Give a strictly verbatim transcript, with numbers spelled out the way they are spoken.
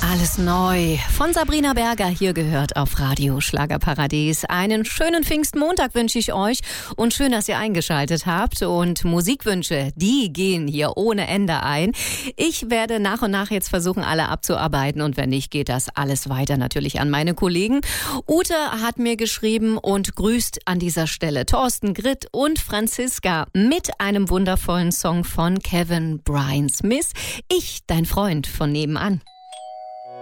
Alles neu von Sabrina Berger, hier gehört auf Radio Schlagerparadies. Einen schönen Pfingstmontag wünsche ich euch und schön, dass ihr eingeschaltet habt. Und Musikwünsche, die gehen hier ohne Ende ein. Ich werde nach und nach jetzt versuchen, alle abzuarbeiten, und wenn nicht, geht das alles weiter natürlich an meine Kollegen. Ute hat mir geschrieben und grüßt an dieser Stelle Thorsten Gritt und Franziska mit einem wundervollen Song von Kevin Brian Smith. Ich, dein Freund von nebenan.